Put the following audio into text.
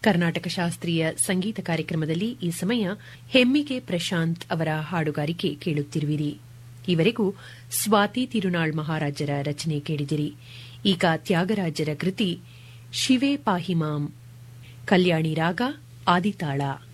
ಕರ್ನಾಟಕ ಶಾಸ್ತ್ರೀಯ ಸಂಗೀತ ಕಾರ್ಯಕ್ರಮದಲ್ಲಿ ಈ ಸಮಯ ಹೆಮ್ಮಿಗೆ ಪ್ರಶಾಂತ್ ಅವರ ಹಾಡುಗಾರಿಕೆ ಕೇಳುತ್ತಿರುವಿರಿ. ಈವರೆಗೂ ಸ್ವಾತಿ ತಿರುನಾಳ್ ಮಹಾರಾಜರ ರಚನೆ ಕೇಳಿದಿರಿ. ಈಗ ತ್ಯಾಗರಾಜರ ಕೃತಿ ಶಿವೇ ಪಾಹಿಮಾಂ, ಕಲ್ಯಾಣಿ ರಾಗ ಆದಿತಾಳ.